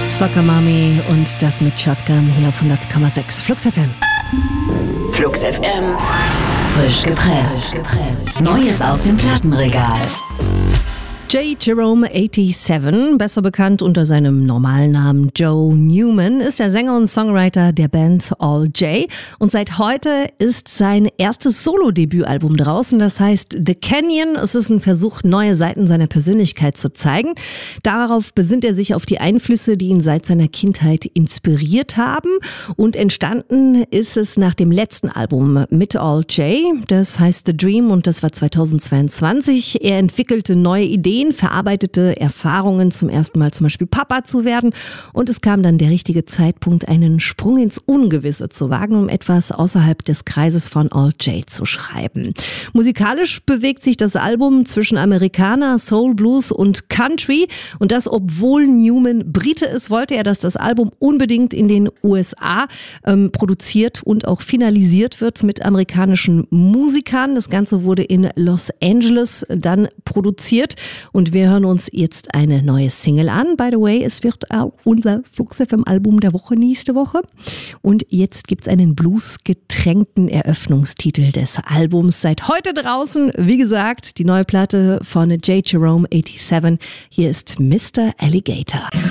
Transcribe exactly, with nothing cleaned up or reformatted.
Soccer Mommy und das mit Shotgun hier auf hundert Komma sechs Flux F M. Flux F M. Frisch gepresst. Neues aus dem Plattenregal. J. Jerome siebenundachtzig, besser bekannt unter seinem normalen Namen Joe Newman, ist der Sänger und Songwriter der Band All J. Und seit heute ist sein erstes Solo-Debütalbum draußen, das heißt The Canyon. Es ist ein Versuch, neue Seiten seiner Persönlichkeit zu zeigen. Darauf besinnt er sich auf die Einflüsse, die ihn seit seiner Kindheit inspiriert haben. Und entstanden ist es nach dem letzten Album mit All J, das heißt The Dream, und das war zweitausendzweiundzwanzig. Er entwickelte neue Ideen, verarbeitete Erfahrungen, zum ersten Mal zum Beispiel Papa zu werden, und es kam dann der richtige Zeitpunkt, einen Sprung ins Ungewisse zu wagen, um etwas außerhalb des Kreises von All J zu schreiben. Musikalisch bewegt sich das Album zwischen Amerikaner, Soul, Blues und Country, und das, obwohl Newman Brite ist, wollte er, dass das Album unbedingt in den U S A ähm, produziert und auch finalisiert wird mit amerikanischen Musikern. Das Ganze wurde in Los Angeles dann produziert. Und wir hören uns jetzt eine neue Single an. By the way, es wird auch unser Flux F M-Album der Woche nächste Woche. Und jetzt gibt es einen bluesgetränkten Eröffnungstitel des Albums. Seit heute draußen, wie gesagt, die neue Platte von J. Jerome siebenundachtzig. Hier ist Mister Alligator.